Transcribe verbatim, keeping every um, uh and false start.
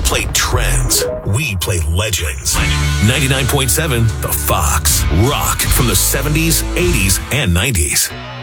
play trends. We play legends. ninety-nine point seven The Fox. Rock from the seventies, eighties, and nineties.